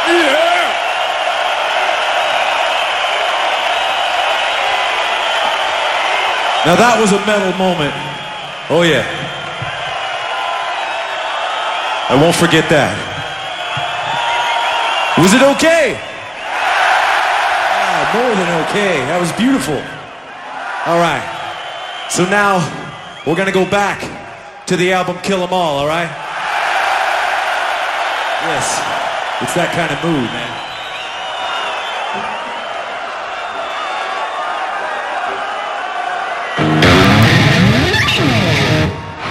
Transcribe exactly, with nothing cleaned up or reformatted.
Yeah! Now that was a metal moment. Oh yeah. I won't forget that. Was it okay? Ah, more than okay. That was beautiful. All right. So now we're gonna go back to the album Kill 'Em All, all right? Yes. It's that kind of mood, man.